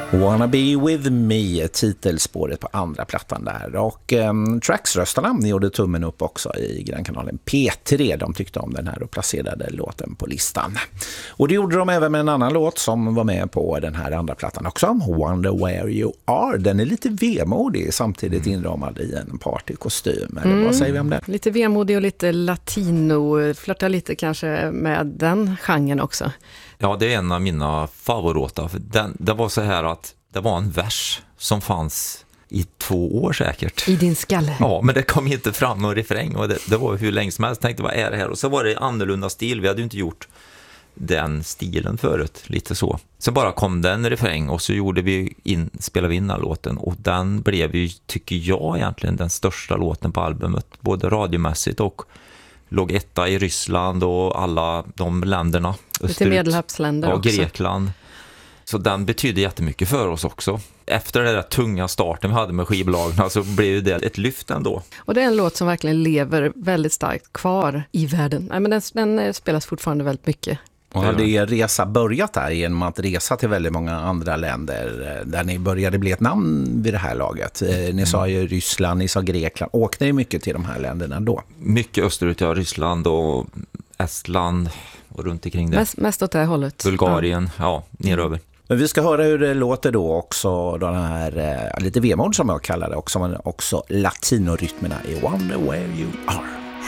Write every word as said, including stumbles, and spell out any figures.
Wanna be with me, titelspåret på andra plattan där. Och um, Trax-röstarna gjorde tummen upp också i grannkanalen P tre. De tyckte om den här och placerade låten på listan. Och det gjorde de även med en annan låt som var med på den här andra plattan också. Wonder where you are. Den är lite vemodig, samtidigt inramad i en partykostym. Eller Mm. vad säger vi om det? Lite vemodig och lite latino. Flörtar lite kanske med den genren också. Ja, det är en av mina favoritlåtar. För den, det var så här att det var en vers som fanns i två år säkert. I din skalle. Ja, men det kom inte fram någon refräng och det, det var hur länge som helst. Jag tänkte, vad är det här? Och så var det annorlunda stil. Vi hade ju inte gjort den stilen förut, lite så. Så bara kom den refräng och så gjorde vi in, spelade vi in den låten. Och den blev ju, tycker jag egentligen, den största låten på albumet. Både radiomässigt och låg etta i Ryssland och alla de länderna. Lite medelhavsländer ja, också. Grekland. Så den betyder jättemycket för oss också. Efter den där tunga starten vi hade med skivbolagen så blev det ett lyft ändå. Och det är en låt som verkligen lever väldigt starkt kvar i världen. Nej, men den, den spelas fortfarande väldigt mycket. Och hade er resa börjat här genom att resa till väldigt många andra länder där ni började bli ett namn vid det här laget? Ni sa ju Ryssland, ni sa Grekland. Åkte ni mycket till de här länderna då? Mycket österut, ja. Ryssland och Estland och runt omkring det. Mest, mest åt det här hållet. Bulgarien, ja, ja neröver. Men vi ska höra hur det låter då också, den här lite vemod som jag kallar det, och som också latinorytmerna i Wonder Where You Are.